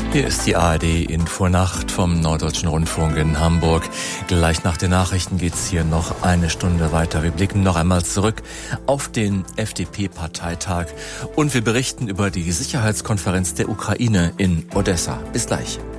Hier ist die ARD-Infonacht vom Norddeutschen Rundfunk in Hamburg. Gleich nach den Nachrichten geht's hier noch eine Stunde weiter. Wir blicken noch einmal zurück auf den FDP-Parteitag und wir berichten über die Sicherheitskonferenz der Ukraine in Odessa. Bis gleich.